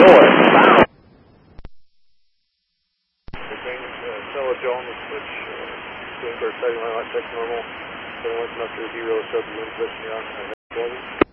north, bound. Stella Joe on the switch. Doing our sighting line, check normal. So once enough to zero, sub, wind pushing you on.